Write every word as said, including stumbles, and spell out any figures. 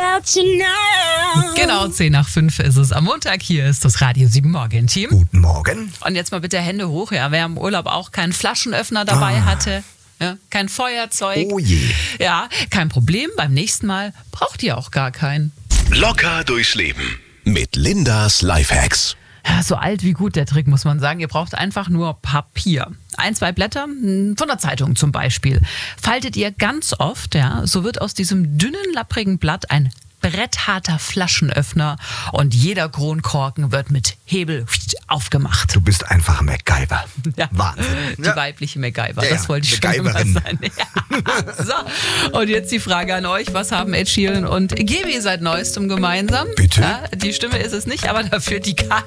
about you now. Genau, zehn nach fünf ist es am Montag. Hier ist das Radio sieben Morgen-Team. Guten Morgen. Und jetzt mal bitte Hände hoch, ja, wer im Urlaub auch keinen Flaschenöffner dabei Ah. hatte. Ja, kein Feuerzeug. Oh je. Ja, kein Problem. Beim nächsten Mal braucht ihr auch gar keinen. Locker durchs Leben mit Lindas Lifehacks. Ja, so alt wie gut der Trick, muss man sagen. Ihr braucht einfach nur Papier. Ein, zwei Blätter hm, von der Zeitung zum Beispiel. Faltet ihr ganz oft, ja, so wird aus diesem dünnen, lapprigen Blatt ein brettharter Flaschenöffner und jeder Kronkorken wird mit Hebel aufgemacht. Du bist einfach MacGyver. Ja. Wahnsinn. Die Ja. weibliche MacGyver, Ja, das ja. wollte ich schon immer MacGyverin. sein. Ja. So, und jetzt die Frage an euch, was haben Ed Sheeran und Gaby seit Neuestem gemeinsam? Bitte? Ja, die Stimme ist es nicht, aber dafür die Karte.